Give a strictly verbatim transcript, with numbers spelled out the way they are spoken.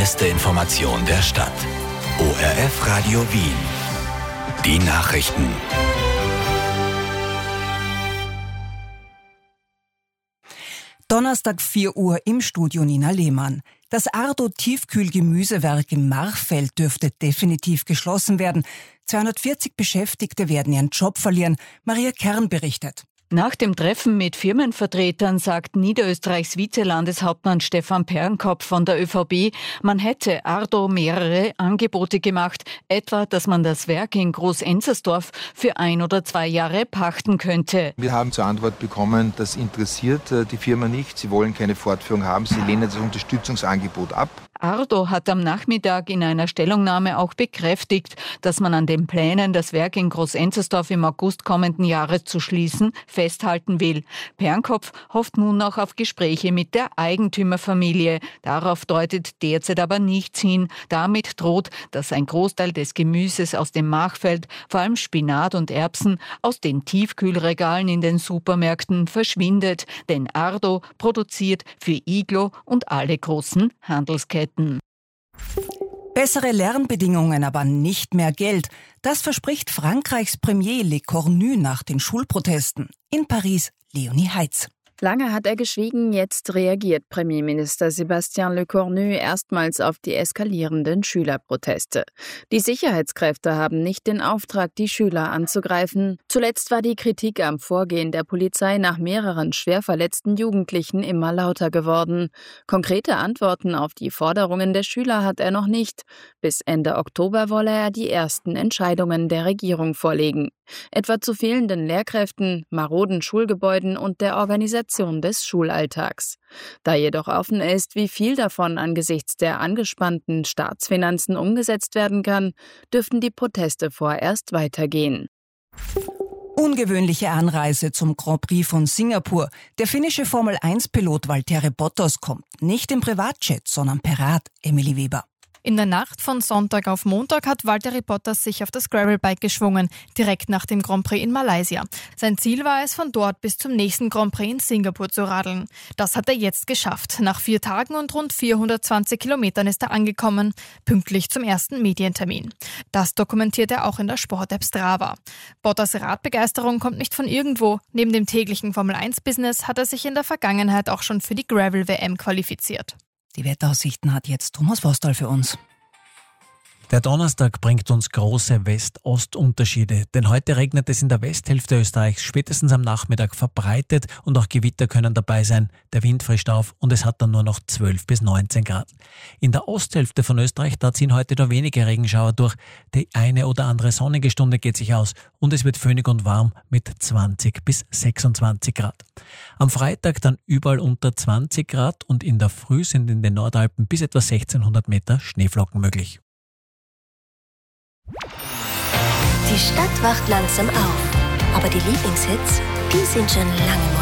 beste Information der Stadt. O R F Radio Wien. Die Nachrichten. Donnerstag vier Uhr im Studio Nina Lehmann. Das Ardo-Tiefkühlgemüsewerk im Machfeld dürfte definitiv geschlossen werden. zweihundertvierzig Beschäftigte werden ihren Job verlieren. Maria Kern berichtet. Nach dem Treffen mit Firmenvertretern sagt Niederösterreichs Vizelandeshauptmann Stefan Pernkopf von der ÖVP, man hätte Ardo mehrere Angebote gemacht, etwa, dass man das Werk in Groß-Enzersdorf für ein oder zwei Jahre pachten könnte. Wir haben zur Antwort bekommen, das interessiert die Firma nicht, sie wollen keine Fortführung haben, sie lehnen das Unterstützungsangebot ab. Ardo hat am Nachmittag in einer Stellungnahme auch bekräftigt, dass man an den Plänen, das Werk in Groß-Enzersdorf im August kommenden Jahres zu schließen, festhalten will. Pernkopf hofft nun noch auf Gespräche mit der Eigentümerfamilie. Darauf deutet derzeit aber nichts hin. Damit droht, dass ein Großteil des Gemüses aus dem Machfeld, vor allem Spinat und Erbsen, aus den Tiefkühlregalen in den Supermärkten verschwindet. Denn Ardo produziert für Iglo und alle großen Handelsketten. Bessere Lernbedingungen, aber nicht mehr Geld. Das verspricht Frankreichs Premier Le Cornu nach den Schulprotesten. In Paris, Leonie Heitz. Lange hat er geschwiegen, jetzt reagiert Premierminister Sébastien Lecornu erstmals auf die eskalierenden Schülerproteste. Die Sicherheitskräfte haben nicht den Auftrag, die Schüler anzugreifen. Zuletzt war die Kritik am Vorgehen der Polizei nach mehreren schwer verletzten Jugendlichen immer lauter geworden. Konkrete Antworten auf die Forderungen der Schüler hat er noch nicht. Bis Ende Oktober wolle er die ersten Entscheidungen der Regierung vorlegen. Etwa zu fehlenden Lehrkräften, maroden Schulgebäuden und der Organisation des Schulalltags. Da jedoch offen ist, wie viel davon angesichts der angespannten Staatsfinanzen umgesetzt werden kann, dürften die Proteste vorerst weitergehen. Ungewöhnliche Anreise zum Grand Prix von Singapur. Der finnische Formel eins Pilot Valtteri Bottas kommt nicht im Privatjet, sondern per Rad. Emily Weber. In der Nacht von Sonntag auf Montag hat Valtteri Bottas sich auf das Gravelbike geschwungen, direkt nach dem Grand Prix in Malaysia. Sein Ziel war es, von dort bis zum nächsten Grand Prix in Singapur zu radeln. Das hat er jetzt geschafft. Nach vier Tagen und rund vierhundertzwanzig Kilometern ist er angekommen, pünktlich zum ersten Medientermin. Das dokumentiert er auch in der Sport-App Strava. Bottas Radbegeisterung kommt nicht von irgendwo. Neben dem täglichen Formel eins Business hat er sich in der Vergangenheit auch schon für die Gravel-W M qualifiziert. Die Wetteraussichten hat jetzt Thomas Vostal für uns. Der Donnerstag bringt uns große West-Ost-Unterschiede, denn heute regnet es in der Westhälfte Österreichs spätestens am Nachmittag verbreitet und auch Gewitter können dabei sein. Der Wind frischt auf und es hat dann nur noch zwölf bis neunzehn Grad. In der Osthälfte von Österreich, da ziehen heute nur wenige Regenschauer durch. Die eine oder andere sonnige Stunde geht sich aus und es wird föhnig und warm mit zwanzig bis sechsundzwanzig Grad. Am Freitag dann überall unter zwanzig Grad und in der Früh sind in den Nordalpen bis etwa sechzehnhundert Meter Schneeflocken möglich. Die Stadt wacht langsam auf, aber die Lieblingshits, die sind schon lange